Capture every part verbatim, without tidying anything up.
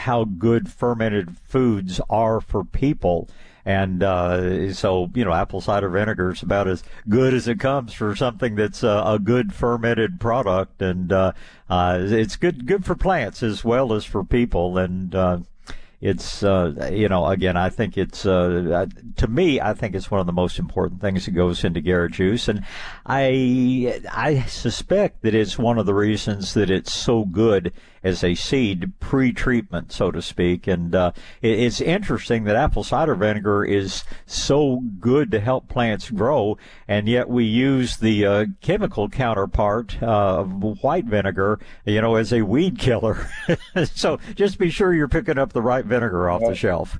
how good fermented foods are for people. And uh, so, you know, apple cider vinegar is about as good as it comes for something that's uh, a good fermented product. And uh, uh, it's good good for plants as well as for people. And uh, it's, uh, you know, again, I think it's, uh, to me, I think it's one of the most important things that goes into Garrett juice. And I, I suspect that it's one of the reasons that it's so good as a seed pre-treatment, so to speak. And uh, it, it's interesting that apple cider vinegar is so good to help plants grow, and yet we use the uh, chemical counterpart uh, of white vinegar, you know, as a weed killer. So just be sure you're picking up the right vinegar off the shelf.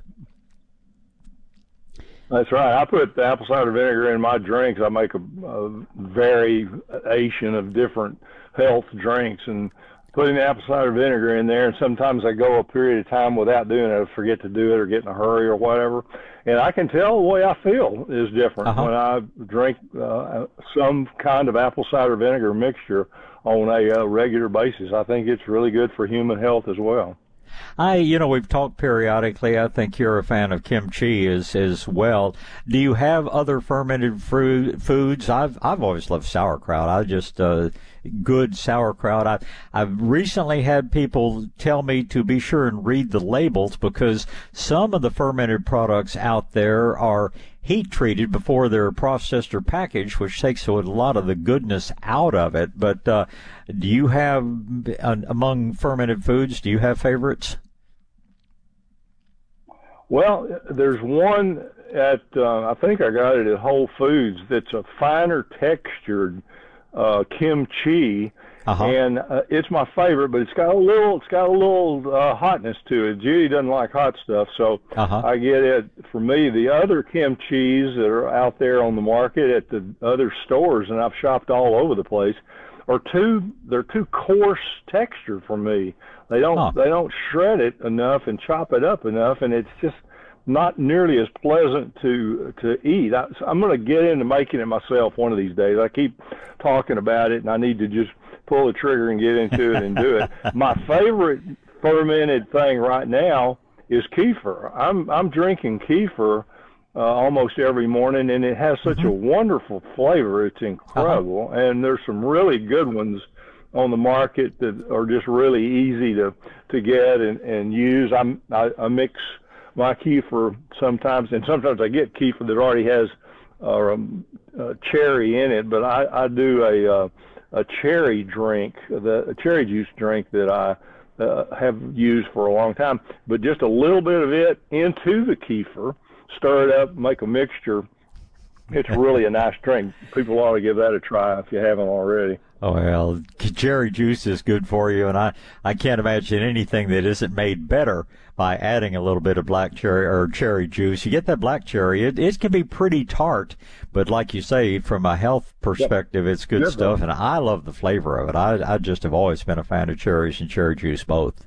That's right. I put the apple cider vinegar in my drinks. I make a, a variation of different health drinks, and putting the apple cider vinegar in there, and sometimes I go a period of time without doing it. I forget to do it or get in a hurry or whatever. And I can tell the way I feel is different uh-huh. when I drink uh, some kind of apple cider vinegar mixture on a uh, regular basis. I think it's really good for human health as well. I, you know, we've talked periodically. I think you're a fan of kimchi as as well. Do you have other fermented fruit, foods? I've I've always loved sauerkraut. I just uh, good sauerkraut. I I've recently had people tell me to be sure and read the labels, because some of the fermented products out there are heat treated before they're processed or packaged, which takes a lot of the goodness out of it. But uh, do you have, uh, among fermented foods, do you have favorites? Well, there's one at, uh, I think I got it at Whole Foods, that's a finer textured uh, kimchi. Uh-huh. And uh, it's my favorite, but it's got a little, it's got a little uh, hotness to it. Judy doesn't like hot stuff, so uh-huh. I get it. For me, the other kimchis that are out there on the market at the other stores, and I've shopped all over the place, are too, they're too coarse texture for me. They don't, huh. they don't shred it enough and chop it up enough, and it's just not nearly as pleasant to to eat. I, I'm going to get into making it myself one of these days. I keep talking about it, and I need to just pull the trigger and get into it and do it. My favorite fermented thing right now is kefir. I'm I'm drinking kefir uh, almost every morning, and it has such mm-hmm. a wonderful flavor. It's incredible, uh-huh. and there's some really good ones on the market that are just really easy to to get and and use. I'm, I, I mix my kefir sometimes, and sometimes I get kefir that already has uh, um, uh, cherry in it, but I I do a uh, a cherry drink, the a cherry juice drink that I uh, have used for a long time, but just a little bit of it into the kefir, stir it up, make a mixture. It's really a nice drink. People ought to give that a try if you haven't already. Oh, well, cherry juice is good for you, and I, I can't imagine anything that isn't made better by adding a little bit of black cherry or cherry juice. You get that black cherry, it, it can be pretty tart, but like you say, from a health perspective, yep. it's good yep. stuff, and I love the flavor of it. I, I just have always been a fan of cherries and cherry juice both.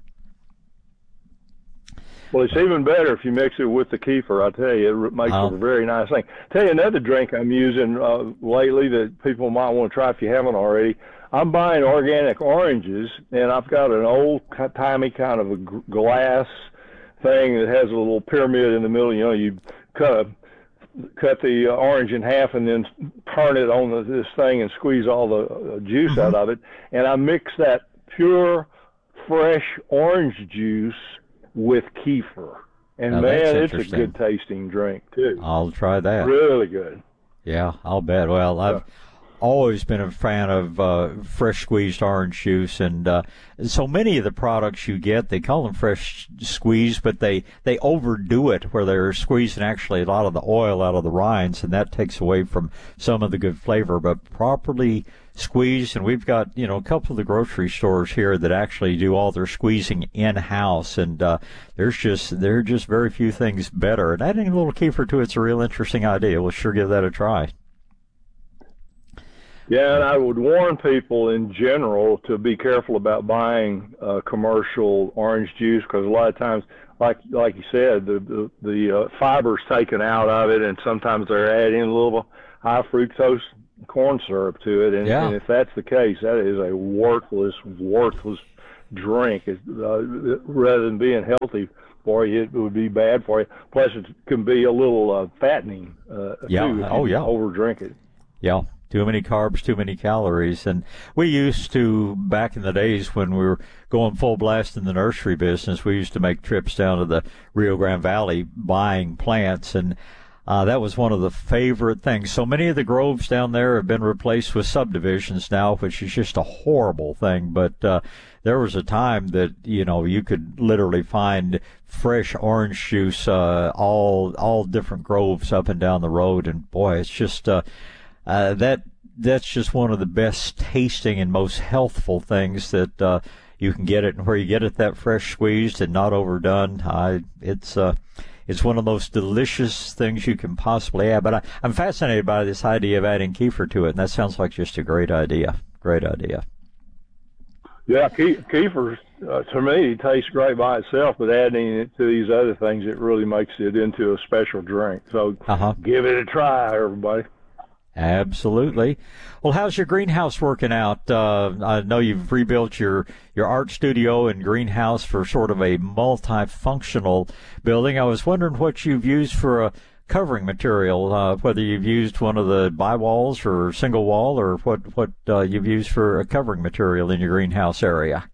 Well, it's even better if you mix it with the kefir. I tell you, it makes oh. it a very nice thing. Tell you another drink I'm using uh, lately that people might want to try if you haven't already. I'm buying organic oranges, and I've got an old-timey kind of a g- glass thing that has a little pyramid in the middle. You know, you cut cut the orange in half and then turn it on the, this thing and squeeze all the uh, juice mm-hmm. out of it. And I mix that pure, fresh orange juice with kefir, and now, man, it's a good tasting drink too. I'll try that. Really good. Yeah, I'll bet. Well, I've yeah. always been a fan of uh, fresh squeezed orange juice, and uh, so many of the products you get, they call them fresh squeezed, but they they overdo it where they're squeezing actually a lot of the oil out of the rinds, and that takes away from some of the good flavor. But properly squeezed, and we've got, you know, a couple of the grocery stores here that actually do all their squeezing in-house, and uh, there's just there are just very few things better. And adding a little kefir to it's a real interesting idea. We'll sure give that a try. Yeah, and I would warn people in general to be careful about buying uh, commercial orange juice, because a lot of times, like like you said, the the, the uh, fiber's taken out of it, and sometimes they're adding a little high fructose corn syrup to it, and, yeah. and if that's the case, that is a worthless, worthless drink. It, uh, rather than being healthy for you, it would be bad for you. Plus, it can be a little uh, fattening uh, yeah. too if oh, you yeah. overdrink it. Yeah. Too many carbs, too many calories. And we used to, back in the days when we were going full blast in the nursery business, we used to make trips down to the Rio Grande Valley buying plants, and uh, that was one of the favorite things. So many of the groves down there have been replaced with subdivisions now, which is just a horrible thing. But uh, there was a time that, you know, you could literally find fresh orange juice, uh, all all different groves up and down the road. And boy, it's just uh, uh, that that's just one of the best tasting and most healthful things that uh, you can get it. And where you get it that fresh squeezed and not overdone, I it's uh, it's one of the most delicious things you can possibly add. But I, I'm fascinated by this idea of adding kefir to it, and that sounds like just a great idea. Great idea. Yeah, ke- kefir, uh, to me, tastes great by itself, but adding it to these other things, it really makes it into a special drink. So uh-huh. give it a try, everybody. Absolutely. Well, how's your greenhouse working out? Uh, I know you've rebuilt your, your art studio and greenhouse for sort of a multifunctional building. I was wondering what you've used for a covering material, uh, whether you've used one of the bi-walls or single wall, or what, what uh, you've used for a covering material in your greenhouse area.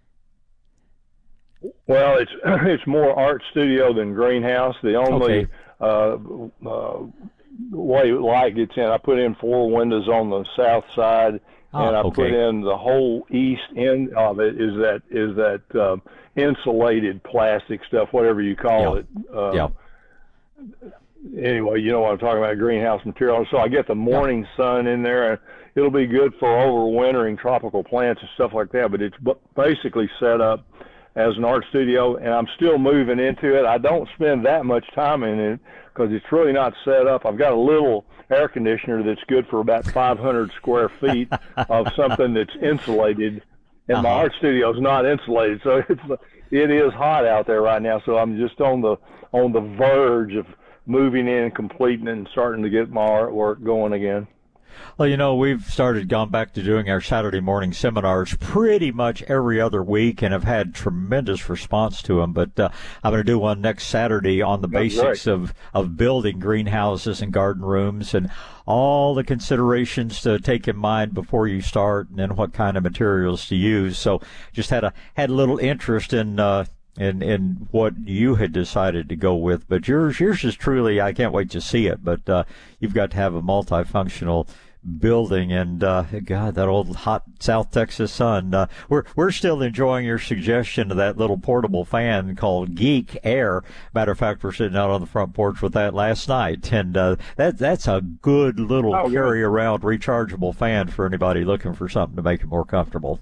Well, it's it's more art studio than greenhouse. The only okay. uh, uh, way light gets in, I put in four windows on the south side, oh, and I okay. put in the whole east end of it is that is that uh, insulated plastic stuff, whatever you call yeah. it. Uh, yeah. Anyway, you know what I'm talking about, greenhouse material. So I get the morning yeah. sun in there, and it'll be good for overwintering tropical plants and stuff like that. But it's basically set up as an art studio, and I'm still moving into it. I don't spend that much time in it because it's really not set up. I've got a little air conditioner that's good for about five hundred square feet of something that's insulated, and uh-huh. my art studio is not insulated, so it's it is hot out there right now. So I'm just on the on the verge of moving in, completing it, and starting to get my artwork going again. Well, you know, we've started gone back to doing our Saturday morning seminars pretty much every other week, and have had tremendous response to them. But uh, I'm going to do one next Saturday on the That's basics right. of, of building greenhouses and garden rooms, and all the considerations to take in mind before you start, and then what kind of materials to use. So just had a had a little interest in uh, in in what you had decided to go with. But yours yours is truly, I can't wait to see it. But uh, you've got to have a multifunctional building, and uh, God, that old hot South Texas sun. Uh, we're we're still enjoying your suggestion of that little portable fan called Geek Air. Matter of fact, we're sitting out on the front porch with that last night, and uh, that that's a good little oh, carry yeah. around rechargeable fan for anybody looking for something to make it more comfortable.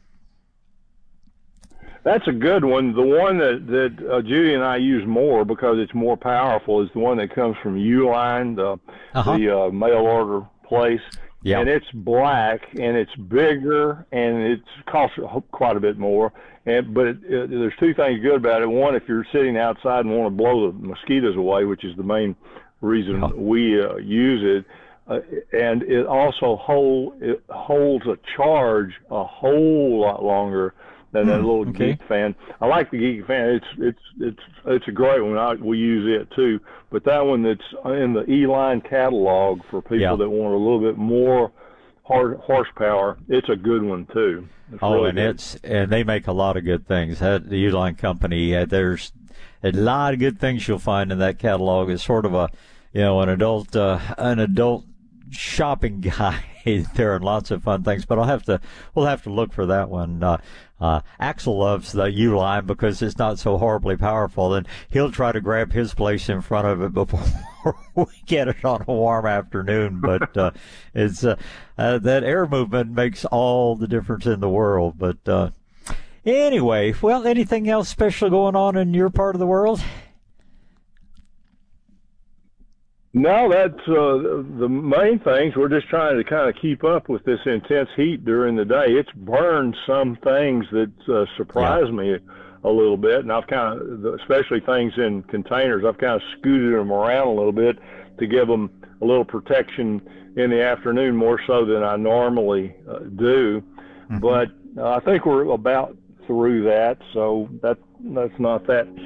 That's a good one. The one that, that uh, Judy and I use more because it's more powerful is the one that comes from Uline, the, uh-huh. the uh, mail order place. Yeah. And it's black, and it's bigger, and it costs quite a bit more. And But it, it, there's two things good about it. One, if you're sitting outside and want to blow the mosquitoes away, which is the main reason yeah. we uh, use it, uh, and it also hold, it holds a charge a whole lot longer than that little okay. Geek fan. I like the Geek fan. It's it's it's it's a great one. I, we use it too. But that one that's in the E-Line catalog for people yeah. that want a little bit more hard horsepower, it's a good one too. It's oh, really and good. it's and they make a lot of good things. That the E-Line company, uh, there's a lot of good things you'll find in that catalog. It's sort of a you know an adult uh, an adult shopping guide there, and lots of fun things. But I'll have to we'll have to look for that one. Uh, Uh, Axel loves the Uline because it's not so horribly powerful, and he'll try to grab his place in front of it before we get it on a warm afternoon. But uh, it's uh, uh, that air movement makes all the difference in the world. But uh, anyway, well, anything else special going on in your part of the world? No, that's uh, the main things. We're just trying to kind of keep up with this intense heat during the day. It's burned some things that uh, surprise yeah. me a little bit, and I've kind of, especially things in containers, I've kind of scooted them around a little bit to give them a little protection in the afternoon, more so than I normally uh, do. Mm-hmm. But uh, I think we're about through that, so that that's not that